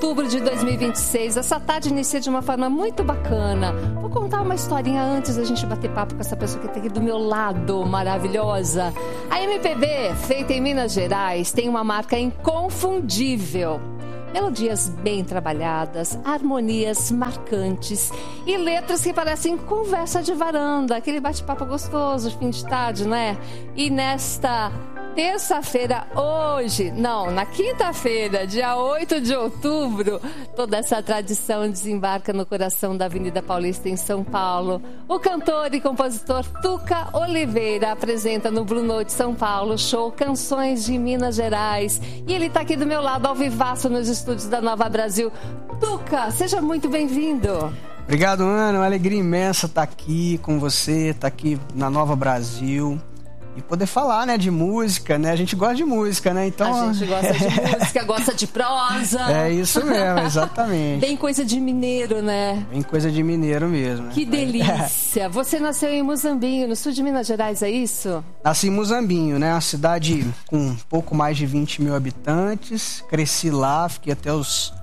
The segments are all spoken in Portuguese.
outubro de 2026. Essa tarde inicia de uma forma muito bacana. Vou contar uma historinha antes da gente bater papo com essa pessoa que está aqui do meu lado, maravilhosa. A MPB, feita em Minas Gerais, tem uma marca inconfundível. Melodias bem trabalhadas, harmonias marcantes e letras que parecem conversa de varanda, aquele bate-papo gostoso, fim de tarde, né? E nesta terça-feira, na quinta-feira, dia 8 de outubro, toda essa tradição desembarca no coração da Avenida Paulista, em São Paulo. O cantor e compositor Tuca Oliveira apresenta no Blue Note São Paulo show Canções de Minas Gerais. E ele está aqui do meu lado, ao vivaço, nos estúdios da Nova Brasil. Tuca, seja muito bem-vindo. Obrigado, Ana. Uma alegria imensa estar aqui com você, estar aqui na Nova Brasil. E poder falar, né, de música, né? A gente gosta de música, né? Então... A gente gosta de música, gosta de prosa. É isso mesmo, exatamente. Bem coisa de mineiro, né? Bem coisa de mineiro mesmo. Né? Que delícia! Você nasceu em Muzambinho, no sul de Minas Gerais, é isso? Nasci em Muzambinho, né? Uma cidade com um pouco mais de 20 mil habitantes. Cresci lá, fiquei até os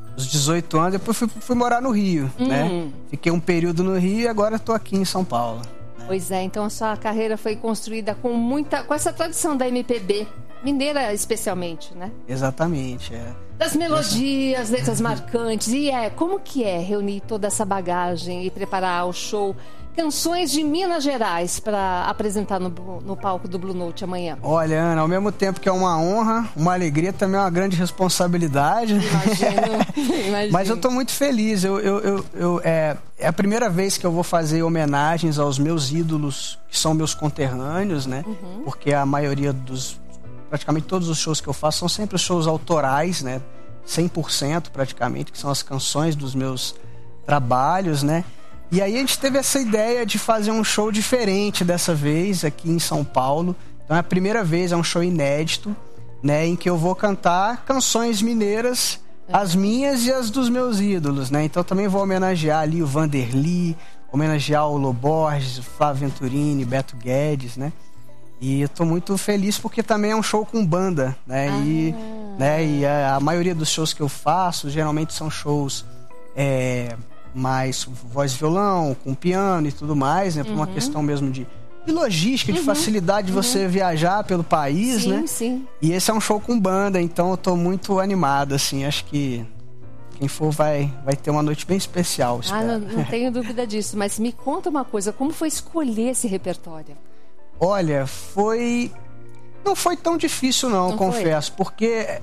18 anos. Depois fui morar no Rio, né? Fiquei um período no Rio e agora estou aqui em São Paulo. Pois é, então a sua carreira foi construída com essa tradição da MPB, mineira especialmente, né? Exatamente, é. Das melodias, letras marcantes, como que é reunir toda essa bagagem e preparar o show Canções de Minas Gerais para apresentar no palco do Blue Note amanhã? Olha, Ana, ao mesmo tempo que é uma honra, uma alegria, também é uma grande responsabilidade. Imagino. Mas eu estou muito feliz. É a primeira vez que eu vou fazer homenagens aos meus ídolos, que são meus conterrâneos, né? Porque a maioria praticamente todos os shows que eu faço são sempre shows autorais, né? 100% praticamente, que são as canções dos meus trabalhos, né? E aí a gente teve essa ideia de fazer um show diferente dessa vez aqui em São Paulo. Então é a primeira vez, é um show inédito, né, em que eu vou cantar canções mineiras, as minhas e as dos meus ídolos, né? Então também vou homenagear ali o Vanderly, homenagear o Lô Borges, o Flávio Venturini, Beto Guedes, né? E eu tô muito feliz porque também é um show com banda, né? E a maioria dos shows que eu faço geralmente são shows mais voz e violão, com piano e tudo mais, né? Por uma questão mesmo de logística, de facilidade de você viajar pelo país, né? Sim. E esse é um show com banda, então eu tô muito animado, assim. Acho que quem for vai ter uma noite bem especial, espero. Não tenho dúvida disso, mas me conta uma coisa, como foi escolher esse repertório? Olha, não foi tão difícil não confesso, porque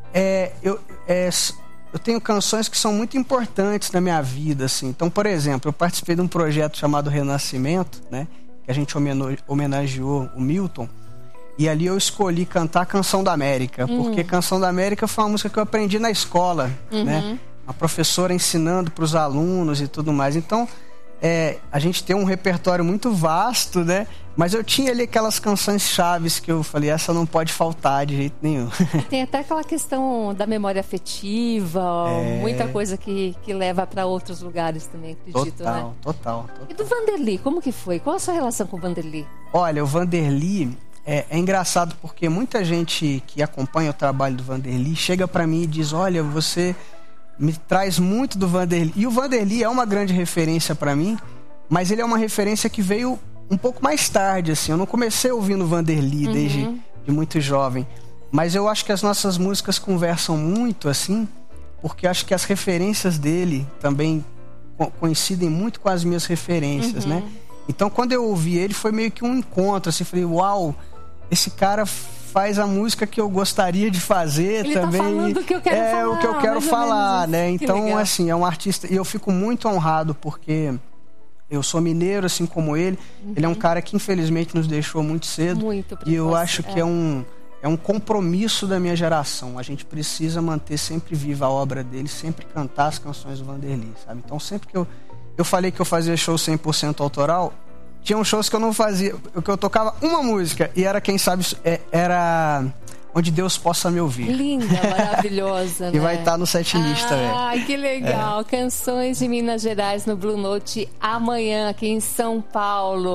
eu tenho canções que são muito importantes na minha vida, assim. Então, por exemplo, eu participei de um projeto chamado Renascimento, né? Que a gente homenageou o Milton. E ali eu escolhi cantar Canção da América, porque Canção da América foi uma música que eu aprendi na escola, né? Uma professora ensinando para os alunos e tudo mais. Então, a gente tem um repertório muito vasto, né? Mas eu tinha ali aquelas canções chaves que eu falei, essa não pode faltar de jeito nenhum. Tem até aquela questão da memória afetiva, muita coisa que leva para outros lugares também, acredito, né? Total. E do Vanderly, como que foi? Qual a sua relação com o Vanderly? Olha, o Vanderly é engraçado porque muita gente que acompanha o trabalho do Vanderly chega para mim e diz, olha, você me traz muito do Vanderly. E o Vanderly é uma grande referência para mim, mas ele é uma referência que veio um pouco mais tarde, assim. Eu não comecei ouvindo o Vanderly desde muito jovem. Mas eu acho que as nossas músicas conversam muito, assim, porque acho que as referências dele também coincidem muito com as minhas referências, né? Então, quando eu ouvi ele, foi meio que um encontro, assim. Falei, uau, esse cara faz a música que eu gostaria de fazer ele também. Tá falando o que eu quero falar. É o que eu quero falar, né? Então, assim, é um artista... E eu fico muito honrado porque... Eu sou mineiro, assim como ele. Ele é um cara que, infelizmente, nos deixou muito cedo. Muito e eu acho que é um compromisso da minha geração. A gente precisa manter sempre viva a obra dele, sempre cantar as canções do Vanderly, sabe? Então, sempre que eu falei que eu fazia show 100% autoral, tinham shows que eu não fazia, que eu tocava uma música e era, quem sabe, era... Onde Deus Possa Me Ouvir. Linda, maravilhosa, que né? vai estar no setlist também. Ai, que legal. Canções de Minas Gerais no Blue Note amanhã aqui em São Paulo.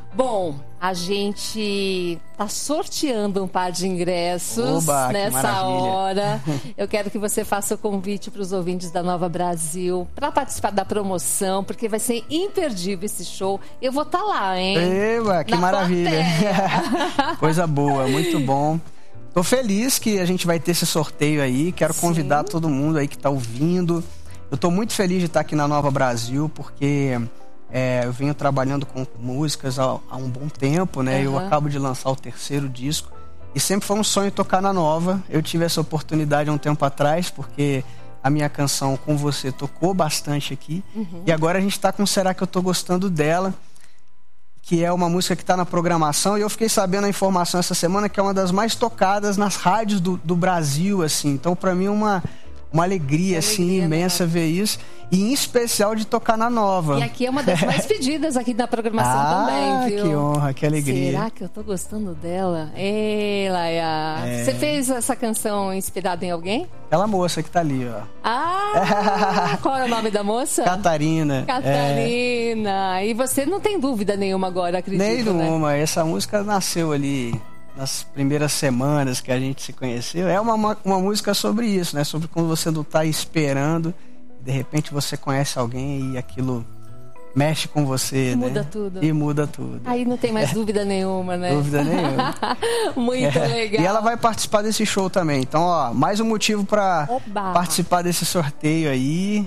Bom, a gente tá sorteando um par de ingressos. Oba, nessa hora. Eu quero que você faça o convite para os ouvintes da Nova Brasil para participar da promoção, porque vai ser imperdível esse show. Eu vou estar lá, hein? Eba, que maravilha. Coisa boa, muito bom. Tô feliz que a gente vai ter esse sorteio aí. Quero convidar todo mundo aí que tá ouvindo. Eu tô muito feliz de estar aqui na Nova Brasil, porque eu venho trabalhando com músicas há um bom tempo, né? Eu acabo de lançar o 3º disco e sempre foi um sonho tocar na Nova. Eu tive essa oportunidade há um tempo atrás, porque a minha canção Com Você tocou bastante aqui. E agora a gente tá com Será Que Eu Tô Gostando Dela, que é uma música que tá na programação, e eu fiquei sabendo a informação essa semana que é uma das mais tocadas nas rádios do Brasil, assim. Então, pra mim, uma alegria, assim, imensa ver isso. E em especial de tocar na Nova. E aqui é uma das mais pedidas aqui na programação também, viu? Que honra, que alegria. Será que eu tô gostando dela? Ei, Laia. Você fez essa canção inspirada em alguém? Aquela moça que tá ali, ó. Qual é o nome da moça? Catarina. Catarina. E você não tem dúvida nenhuma agora, acredito, nenhuma. Né? Essa música nasceu ali nas primeiras semanas que a gente se conheceu. É uma música sobre isso, né? Sobre quando você não tá esperando, de repente você conhece alguém e aquilo mexe com você, né? Muda tudo. E muda tudo. Aí não tem mais dúvida nenhuma, né? Dúvida nenhuma. Muito legal. E ela vai participar desse show também. Então, ó, mais um motivo pra participar desse sorteio aí.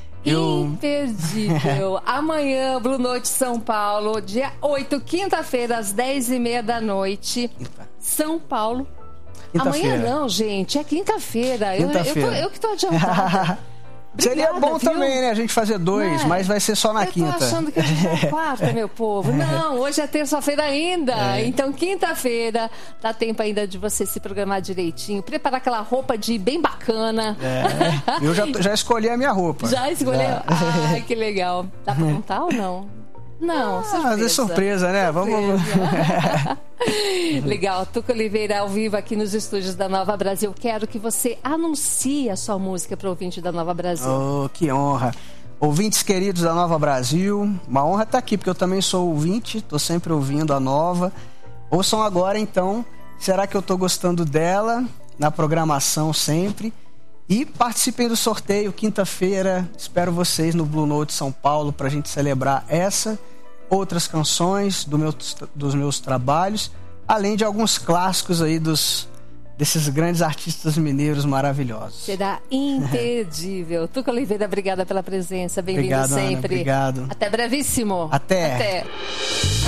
Imperdível. Amanhã, Blue Noite São Paulo, dia 8, quinta-feira, às 10h30 da noite. São Paulo. Amanhã não, gente, é quinta-feira. Eu que tô adiantada. Obrigada, seria bom também, né? A gente fazer 2, mas vai ser só na quinta. Eu tô achando que a gente é quarta, meu povo. Não, hoje é terça-feira ainda. Então, quinta-feira, dá tempo ainda de você se programar direitinho, preparar aquela roupa de bem bacana. Eu já escolhi a minha roupa. Já escolheu? Ai, que legal. Dá pra contar ou não? Não, surpresa. É surpresa, né? Vamos. Legal, Tuca Oliveira ao vivo aqui nos estúdios da Nova Brasil. Quero que você anuncie a sua música para o ouvinte da Nova Brasil. Oh, que honra. Ouvintes queridos da Nova Brasil, uma honra estar aqui, porque eu também sou ouvinte, estou sempre ouvindo a Nova. Ouçam agora, então, Será Que Eu Tô Gostando Dela, na programação sempre. E participem do sorteio, quinta-feira. Espero vocês no Blue Note São Paulo para a gente celebrar outras canções dos meus trabalhos, além de alguns clássicos aí desses grandes artistas mineiros maravilhosos. Será imperdível. Tuca Oliveira, obrigada pela presença. Bem-vindo sempre. Ana, obrigado. Até brevíssimo. Até.